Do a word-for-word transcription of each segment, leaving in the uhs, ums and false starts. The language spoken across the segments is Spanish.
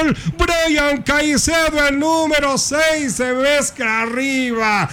gol. Brian Caicedo, el número seis, se mezcla arriba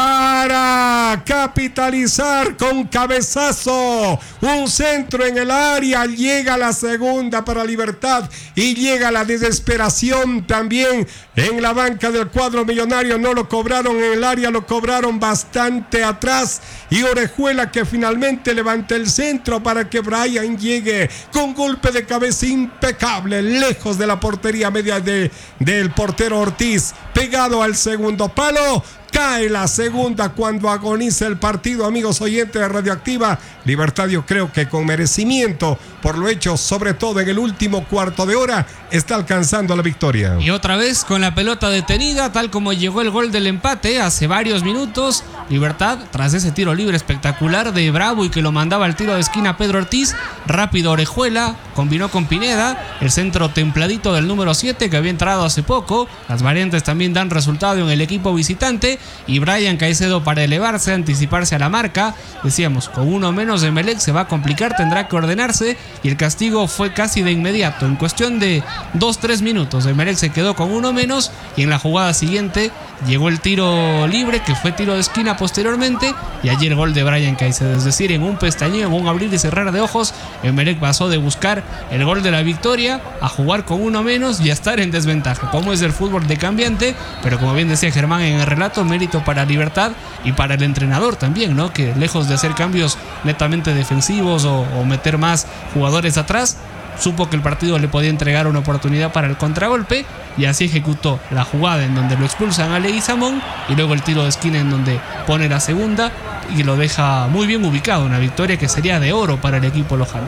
para capitalizar con cabezazo. Un centro en el área, llega la segunda para Libertad y llega la desesperación también en la banca del cuadro millonario. No lo cobraron en el área, lo cobraron bastante atrás, y Orejuela que finalmente levanta el centro para que Brian llegue con golpe de cabeza impecable, lejos de la portería media de, del portero Ortiz, pegado al segundo palo. Cae la segunda cuando agoniza el partido, amigos oyentes de Radioactiva. Libertad, yo creo que con merecimiento por lo hecho, sobre todo en el último cuarto de hora, está alcanzando la victoria. Y otra vez con la pelota detenida, tal como llegó el gol del empate hace varios minutos. Libertad, tras ese tiro libre espectacular de Bravo y que lo mandaba al tiro de esquina Pedro Ortiz, rápido Orejuela, combinó con Pineda, el centro templadito del número siete que había entrado hace poco. Las variantes también dan resultado en el equipo visitante. Y Brian Caicedo, para elevarse, anticiparse a la marca, decíamos, con uno menos de Emelec se va a complicar, tendrá que ordenarse, y el castigo fue casi de inmediato. En cuestión de dos tres minutos, Emelec se quedó con uno menos, y en la jugada siguiente llegó el tiro libre, que fue tiro de esquina posteriormente, y allí el gol de Brian Caicedo. Es decir, en un pestañeo, en un abrir y cerrar de ojos, Emelec pasó de buscar el gol de la victoria a jugar con uno menos y a estar en desventaja, como es el fútbol de cambiante. Pero como bien decía Germán en el relato, mérito para Libertad y para el entrenador también, ¿no? Que lejos de hacer cambios netamente defensivos o, o meter más jugadores atrás, supo que el partido le podía entregar una oportunidad para el contragolpe, y así ejecutó la jugada en donde lo expulsan a Leguizamón, y luego el tiro de esquina en donde pone la segunda y lo deja muy bien ubicado. Una victoria que sería de oro para el equipo lojano.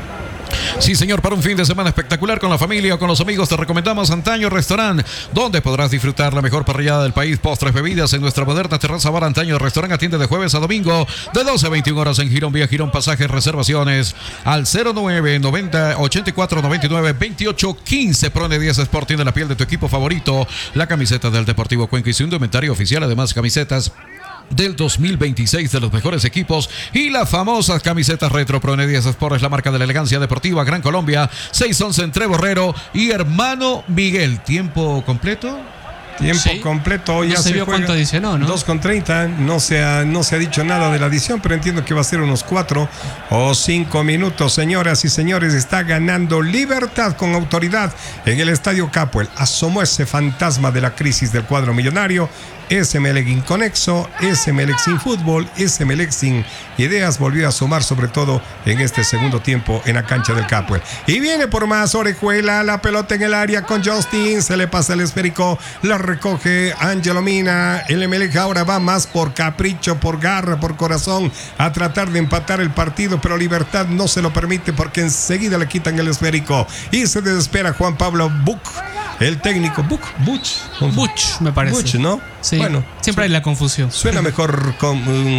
Sí, señor, para un fin de semana espectacular con la familia o con los amigos, te recomendamos Antaño Restaurant, donde podrás disfrutar la mejor parrillada del país, postres, bebidas en nuestra moderna terraza bar. Antaño Restaurant atiende de jueves a domingo de doce a veintiuna horas en Girón, vía Girón, pasajes, reservaciones al cero nueve noventa ochenta y cuatro noventa y nueve veintiocho quince. Prone diez Sporting, de la piel de tu equipo favorito, la camiseta del Deportivo Cuenca y su indumentario oficial, además camisetas del dos mil veintiséis de los mejores equipos y las famosas camisetas retro. Prone diez Sport es la marca de la elegancia deportiva. Gran Colombia, seis once entre Borrero y Hermano Miguel. ¿Tiempo completo? Tiempo sí. completo. No ya se, se vio juega. Cuánto adicionó, ¿no? dos con treinta. No se, ha, no se ha dicho nada de la adición, pero entiendo que va a ser unos cuatro o cinco minutos. Señoras y señores, está ganando Libertad con autoridad en el Estadio Capuel. Asomó ese fantasma de la crisis del cuadro millonario. ese Emelec inconexo, ese Emelec sin fútbol, ese Emelec sin ideas, volvió a sumar sobre todo en este segundo tiempo en la cancha del Capuel. Y viene por más Orejuela, la pelota en el área con Justin, se le pasa el esférico, la recoge Ángelo Mina. El Emelec ahora va más por capricho, por garra, por corazón, a tratar de empatar el partido, pero Libertad no se lo permite porque enseguida le quitan el esférico y se desespera Juan Pablo Buch, el técnico. Buch, Buch, Buch, me parece. Buch, ¿no? Sí, bueno, siempre hay la confusión. Suena mejor con,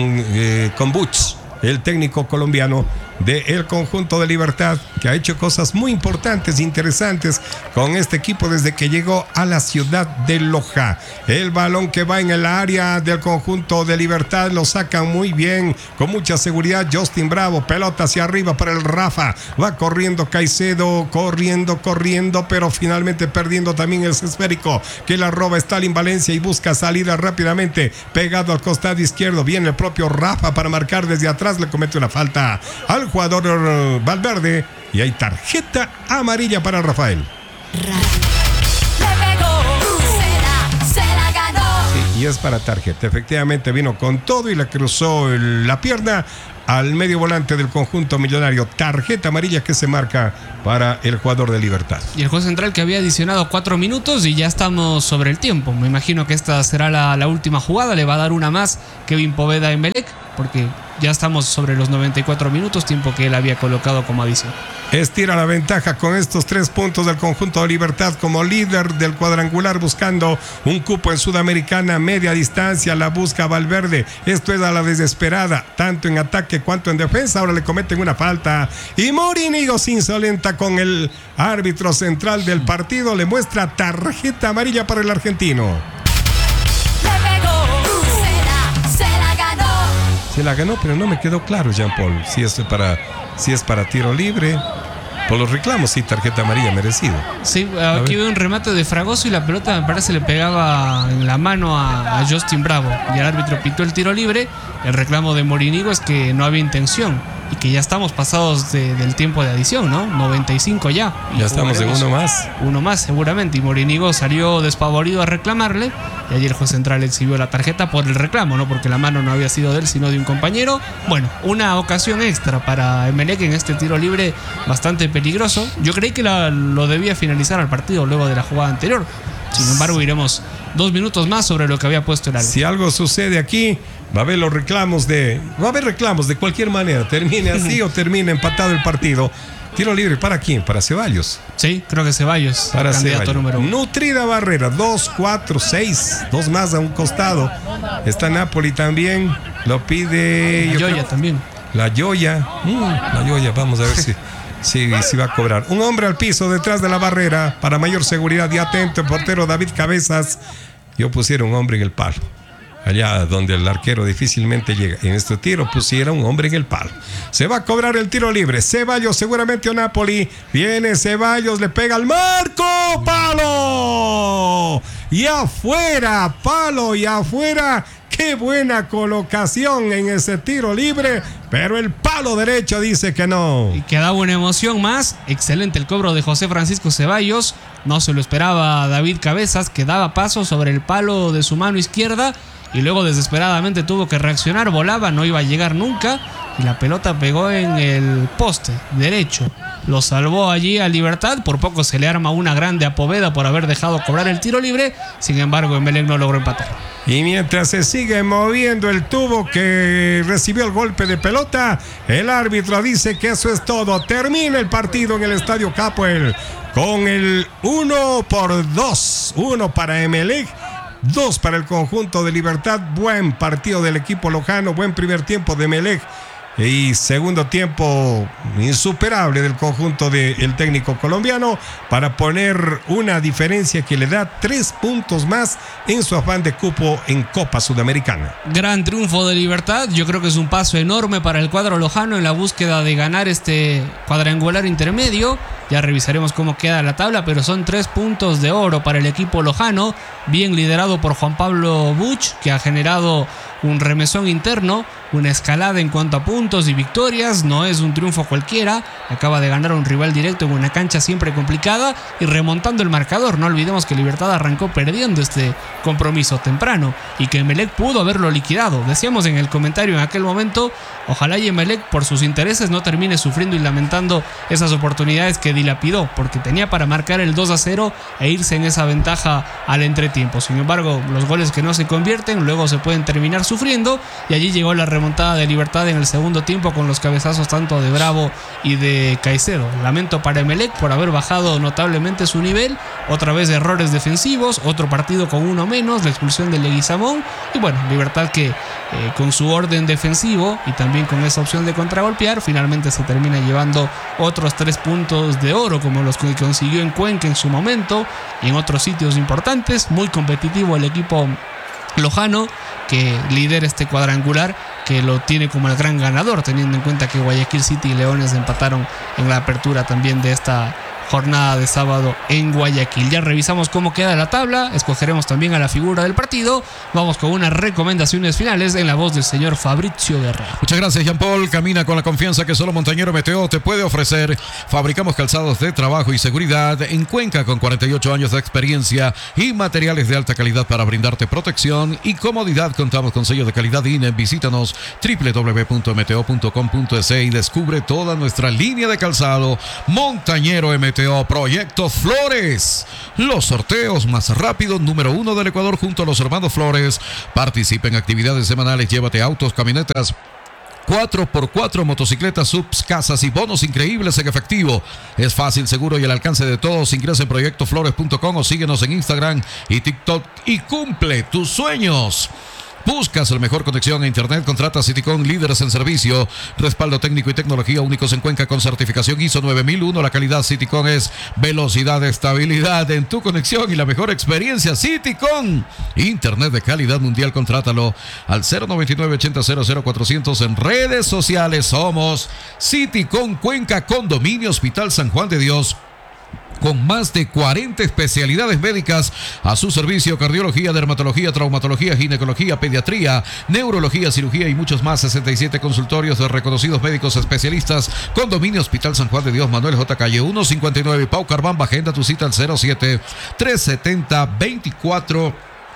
eh, con Buch, el técnico colombiano del conjunto de Libertad, que ha hecho cosas muy importantes, interesantes con este equipo desde que llegó a la ciudad de Loja. El balón que va en el área del conjunto de Libertad lo sacan muy bien, con mucha seguridad Justin Bravo, pelota hacia arriba para el Rafa, va corriendo Caicedo, corriendo, corriendo, pero finalmente perdiendo también el esférico, que la roba Stalin Valencia y busca salida rápidamente, pegado al costado izquierdo, viene el propio Rafa para marcar desde atrás, le comete una falta al jugador Valverde y hay tarjeta amarilla para Rafael. Le pegó, se la, se la ganó. Sí, y es para tarjeta. Efectivamente vino con todo y le cruzó el, la pierna al medio volante del conjunto millonario. Tarjeta amarilla que se marca para el jugador de Libertad. Y el juez central que había adicionado cuatro minutos y ya estamos sobre el tiempo. Me imagino que esta será la, la última jugada. Le va a dar una más Kevin Poveda en Emelec, porque ya estamos sobre los noventa y cuatro minutos, tiempo que él había colocado como adición. Estira la ventaja con estos tres puntos del conjunto de Libertad como líder del cuadrangular, buscando un cupo en Sudamericana media distancia. La busca Valverde. Esto es a la desesperada, tanto en ataque cuanto en defensa. Ahora le cometen una falta y Morínigo se insolenta con el árbitro central del partido. Le muestra tarjeta amarilla para el argentino. Le pegó, se la, se la ganó. Se la ganó, pero no me quedó claro, Jean Paul, si es para, si es para tiro libre. Por los reclamos, sí, tarjeta amarilla merecido. Sí, aquí veo un remate de Fragoso y la pelota me parece le pegaba en la mano a, a Justin Bravo. Y el árbitro pitó el tiro libre. El reclamo de Morinigo es que no había intención y que ya estamos pasados de, del tiempo de adición, ¿no? noventa y cinco ya. Y ya estamos en uno más. Uno más, seguramente. Y Morinigo salió despavorido a reclamarle. Y ayer el juez central exhibió la tarjeta por el reclamo, no porque la mano no había sido de él, sino de un compañero. Bueno, una ocasión extra para Emelec en este tiro libre bastante peligroso. Yo creí que la, lo debía finalizar al partido luego de la jugada anterior. Sin embargo, iremos dos minutos más sobre lo que había puesto el árbitro. Si algo sucede aquí, va a haber los reclamos de... Va a haber reclamos de cualquier manera. Termine así o termine empatado el partido. Tiro libre, ¿para quién? Para Ceballos. Sí, creo que Ceballos. Para candidato Ceballos. número uno. Nutrida Barrera, dos, cuatro, seis. Dos más a un costado. Está Napoli también. Lo pide... La yo Joya creo- también. La Joya. Mm, la Joya, vamos a ver si... Sí, sí va a cobrar. Un hombre al piso detrás de la barrera para mayor seguridad y atento. El portero David Cabezas. Yo pusiera un hombre en el palo. Allá donde el arquero difícilmente llega. En este tiro pusiera un hombre en el palo. Se va a cobrar el tiro libre. Ceballos seguramente a Napoli. Viene Ceballos, le pega al marco. ¡Palo! Y afuera, palo y afuera. Qué buena colocación en ese tiro libre. Pero el palo derecho dice que no. Y que daba una emoción más. Excelente el cobro de José Francisco Ceballos. No se lo esperaba David Cabezas, que daba paso sobre el palo de su mano izquierda. Y luego desesperadamente tuvo que reaccionar. Volaba, no iba a llegar nunca. Y la pelota pegó en el poste derecho. Lo salvó allí a Libertad. Por poco se le arma una grande a Poveda por haber dejado cobrar el tiro libre. Sin embargo, Emelec no logró empatar. Y mientras se sigue moviendo el tubo que recibió el golpe de pelota, el árbitro dice que eso es todo. Termina el partido en el Estadio Capuel con el uno por dos. Uno para Emelec, dos para el conjunto de Libertad. Buen partido del equipo lojano, buen primer tiempo de Emelec. Y segundo tiempo insuperable del conjunto del técnico colombiano para poner una diferencia que le da tres puntos más en su afán de cupo en Copa Sudamericana. Gran triunfo de Libertad. Yo creo que es un paso enorme para el cuadro lojano en la búsqueda de ganar este cuadrangular intermedio. Ya revisaremos cómo queda la tabla, pero son tres puntos de oro para el equipo lojano, bien liderado por Juan Pablo Buch, que ha generado un remesón interno, una escalada en cuanto a puntos y victorias. No es un triunfo cualquiera, acaba de ganar a un rival directo en una cancha siempre complicada y remontando el marcador. No olvidemos que Libertad arrancó perdiendo este compromiso temprano y que Emelec pudo haberlo liquidado. Decíamos en el comentario en aquel momento, ojalá y Emelec por sus intereses no termine sufriendo y lamentando esas oportunidades que dilapidó, porque tenía para marcar el dos a cero e irse en esa ventaja al entretiempo. Sin embargo, los goles que no se convierten luego se pueden terminar sufriendo y allí llegó la remontada de Libertad en el segundo tiempo con los cabezazos tanto de Bravo y de Caicedo. Lamento para Emelec por haber bajado notablemente su nivel, otra vez errores defensivos, otro partido con uno menos, la expulsión de Leguizamón y bueno, Libertad que eh, con su orden defensivo y también con esa opción de contragolpear finalmente se termina llevando otros tres puntos de oro como los que consiguió en Cuenca en su momento y en otros sitios importantes. Muy competitivo el equipo lojano que lidera este cuadrangular, que lo tiene como el gran ganador, teniendo en cuenta que Guayaquil City y Leones empataron en la apertura también de esta jornada de sábado en Guayaquil. Ya revisamos cómo queda la tabla, escogeremos también a la figura del partido. Vamos con unas recomendaciones finales en la voz del señor Fabricio Guerra. Muchas gracias, Jean Paul. Camina con la confianza que solo Montañero M T O te puede ofrecer. Fabricamos calzados de trabajo y seguridad en Cuenca con cuarenta y ocho años de experiencia y materiales de alta calidad para brindarte protección y comodidad. Contamos con sello de calidad I N E. Visítanos doble u doble u doble u punto m t o punto com punto e s y descubre toda nuestra línea de calzado. Montañero M T O, Proyecto Flores. Los sorteos más rápidos, número uno del Ecuador junto a los hermanos Flores. Participa en actividades semanales, llévate autos, camionetas, cuatro por cuatro, motocicletas, subs, casas y bonos increíbles en efectivo. Es fácil, seguro y al alcance de todos. Ingresa en proyecto flores punto com o síguenos en Instagram y TikTok y cumple tus sueños. ¿Buscas la mejor conexión a internet? Contrata Citycom, líderes en servicio, respaldo técnico y tecnología únicos en Cuenca con certificación I S O nueve mil uno. La calidad Citycom es velocidad, estabilidad en tu conexión y la mejor experiencia. Citycom, internet de calidad mundial. Contrátalo al cero noventa y nueve ochenta cero cero cuatrocientos. En redes sociales somos Citycom Cuenca Condominio Hospital San Juan de Dios, con más de cuarenta especialidades médicas a su servicio: cardiología, dermatología, traumatología, ginecología, pediatría, neurología, cirugía y muchos más. sesenta y siete consultorios de reconocidos médicos especialistas. Condominio Hospital San Juan de Dios, Manuel J. Calle ciento cincuenta y nueve, Paucarbamba. Agenda tu cita al cero siete tres setenta veinticuatro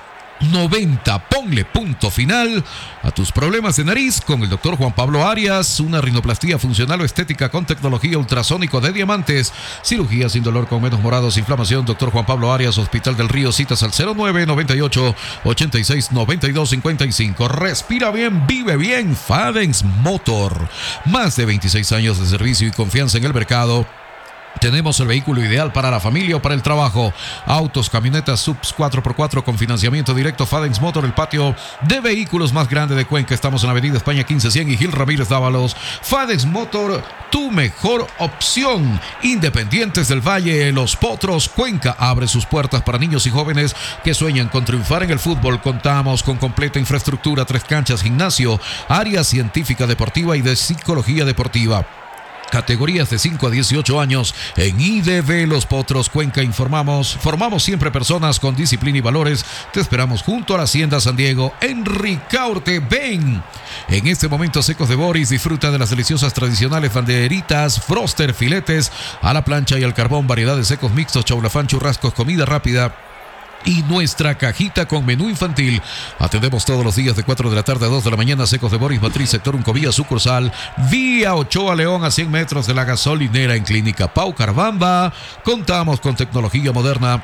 noventa. Ponle punto final a tus problemas de nariz con el doctor Juan Pablo Arias. Una rinoplastía funcional o estética con tecnología ultrasónico de diamantes. Cirugía sin dolor con menos morados, inflamación. Doctor Juan Pablo Arias, Hospital del Río. Citas al cero nueve noventa y ocho ochenta y seis noventa y dos cincuenta y cinco. Respira bien, vive bien. Fadens Motor. Más de veintiséis años de servicio y confianza en el mercado. Tenemos el vehículo ideal para la familia o para el trabajo. Autos, camionetas, subs cuatro por cuatro con financiamiento directo. Fadens Motor, el patio de vehículos más grande de Cuenca. Estamos en Avenida España quince cien y Gil Ramírez Dávalos. Fadens Motor, tu mejor opción. Independientes del Valle, Los Potros, Cuenca abre sus puertas para niños y jóvenes que sueñan con triunfar en el fútbol. Contamos con completa infraestructura, tres canchas, gimnasio, área científica deportiva y de psicología deportiva. Categorías de cinco a dieciocho años en I D B Los Potros, Cuenca. Informamos, formamos siempre personas con disciplina y valores. Te esperamos junto a la Hacienda San Diego en Ricaurte. Ven en este momento Secos de Boris. Disfruta de las deliciosas tradicionales banderitas, froster, filetes a la plancha y al carbón, variedad de secos mixtos, chaulafán, churrascos, comida rápida y nuestra cajita con menú infantil. Atendemos todos los días de cuatro de la tarde a dos de la mañana. Secos de Boris, Matriz, sector Uncovía, sucursal Vía Ochoa León, a cien metros de la gasolinera. En Clínica Paucarbamba contamos con tecnología moderna.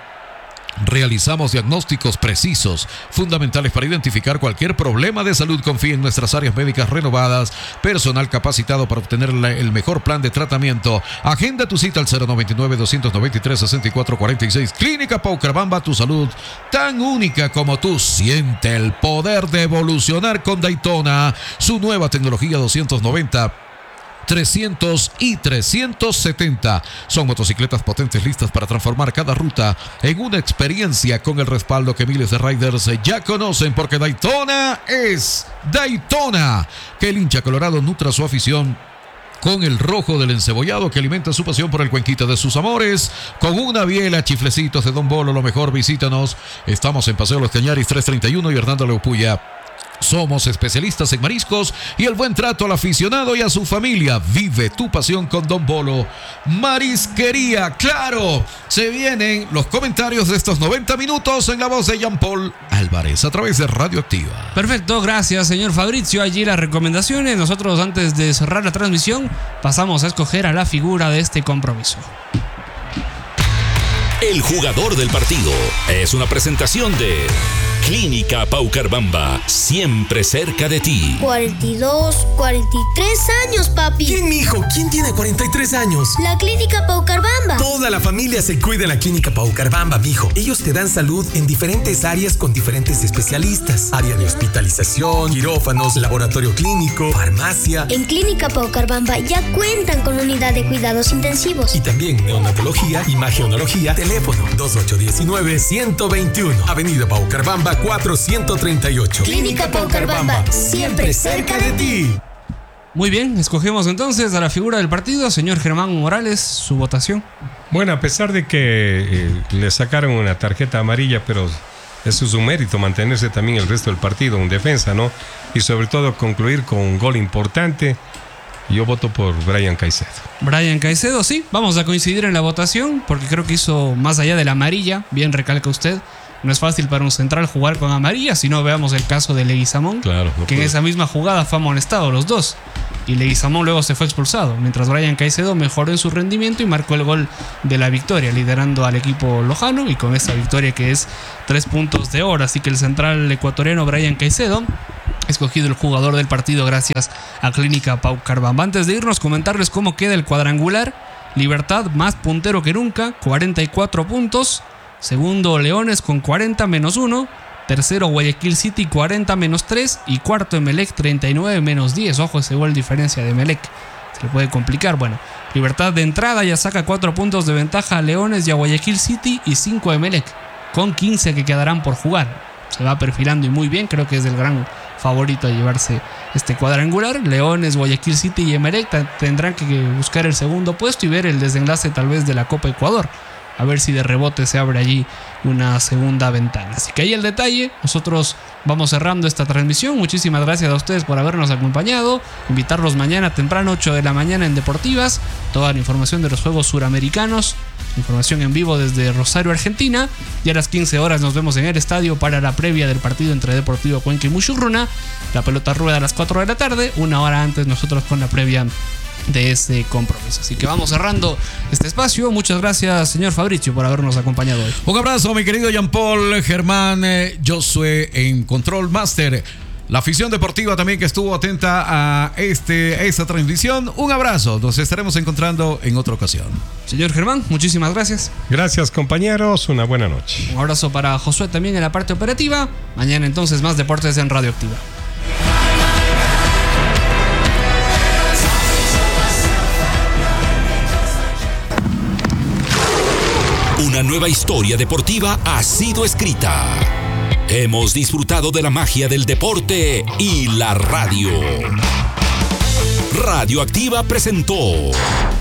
Realizamos diagnósticos precisos, fundamentales para identificar cualquier problema de salud. Confía en nuestras áreas médicas renovadas, personal capacitado para obtener la, el mejor plan de tratamiento. Agenda tu cita al cero noventa y nueve doscientos noventa y tres sesenta y cuatro cuarenta y seis. Clínica Paucarbamba, tu salud tan única como tú. Siente el poder de evolucionar con Daytona, su nueva tecnología doscientos noventa. trescientos y trescientos setenta. Son motocicletas potentes listas para transformar cada ruta en una experiencia, con el respaldo que miles de riders ya conocen, porque Daytona es Daytona. Que el hincha colorado nutra su afición con el rojo del encebollado, que alimenta su pasión por el cuenquita de sus amores. Con una biela, chiflecitos de Don Bolo, lo mejor, visítanos. Estamos en Paseo Los Cañaris trescientos treinta y uno y Hernando Leupuya. Somos especialistas en mariscos y el buen trato al aficionado y a su familia. Vive tu pasión con Don Bolo Marisquería. Claro, se vienen los comentarios de estos noventa minutos en la voz de Jean Paul Álvarez a través de Radioactiva. Perfecto, gracias señor Fabricio. Allí las recomendaciones. Nosotros, antes de cerrar la transmisión, pasamos a escoger a la figura de este compromiso. El jugador del partido es una presentación de Clínica Paucarbamba, siempre cerca de ti. cuarenta y dos, cuarenta y tres años, papi. ¿Quién, mijo? ¿Quién tiene cuarenta y tres años? La Clínica Paucarbamba. Toda la familia se cuida en la Clínica Paucarbamba, mijo. Ellos te dan salud en diferentes áreas con diferentes especialistas. Área de hospitalización, quirófanos, laboratorio clínico, farmacia. En Clínica Paucarbamba ya cuentan con unidad de cuidados intensivos. Y también neonatología, imagenología. Teléfono dos ocho uno nueve, uno dos uno. Avenida Paucarbamba cuatrocientos treinta y ocho. Clínica Paucarbamba, siempre cerca de ti. Muy bien, escogemos entonces a la figura del partido. Señor Germán Morales, su votación. Bueno, a pesar de que eh, le sacaron una tarjeta amarilla, pero eso es un mérito, mantenerse también el resto del partido, un defensa, ¿no? Y sobre todo concluir con un gol importante. Yo voto por Brian Caicedo. Brian Caicedo, sí, vamos a coincidir en la votación, porque creo que hizo más allá de la amarilla, bien recalca usted. No es fácil para un central jugar con amarilla, si no veamos el caso de Leguizamón, claro, no que puede. En esa misma jugada fue amonestado los dos, y Leguizamón luego se fue expulsado, mientras Brian Caicedo mejoró en su rendimiento y marcó el gol de la victoria, liderando al equipo lojano, y con esa victoria que es tres puntos de oro. Así que el central ecuatoriano Brian Caicedo, escogido el jugador del partido gracias a Clínica Paucarbamba. Antes de irnos, comentarles cómo queda el cuadrangular. Libertad más puntero que nunca, cuarenta y cuatro puntos. Segundo Leones con cuarenta menos uno. Tercero Guayaquil City cuarenta menos tres y cuarto Emelec treinta y nueve menos diez. Ojo, ese gol diferencia de Emelec. Se le puede complicar. Bueno, Libertad de entrada ya saca cuatro puntos de ventaja a Leones y a Guayaquil City y cinco a Emelec, con quince que quedarán por jugar. Se va perfilando y muy bien, creo que es el gran favorito a llevarse este cuadrangular. Leones, Guayaquil City y Emelec tendrán que buscar el segundo puesto y ver el desenlace tal vez de la Copa Ecuador. A ver si de rebote se abre allí una segunda ventana. Así que ahí el detalle. Nosotros vamos cerrando esta transmisión. Muchísimas gracias a ustedes por habernos acompañado. Invitarlos mañana temprano, ocho de la mañana en Deportivas. Toda la información de los Juegos Suramericanos. Información en vivo desde Rosario, Argentina. Y a las quince horas nos vemos en el estadio para la previa del partido entre Deportivo Cuenca y Mushurruna. La pelota rueda a las cuatro de la tarde. Una hora antes nosotros con la previa de ese compromiso. Así que vamos cerrando este espacio. Muchas gracias, señor Fabricio, por habernos acompañado hoy. Un abrazo, mi querido Jean-Paul, Germán, eh, Josué en Control Master. La afición deportiva también que estuvo atenta a, este, a esta transmisión. Un abrazo. Nos estaremos encontrando en otra ocasión. Señor Germán, muchísimas gracias. Gracias, compañeros. Una buena noche. Un abrazo para Josué también en la parte operativa. Mañana entonces más deportes en Radioactiva. Una nueva historia deportiva ha sido escrita. Hemos disfrutado de la magia del deporte y la radio. Radioactiva presentó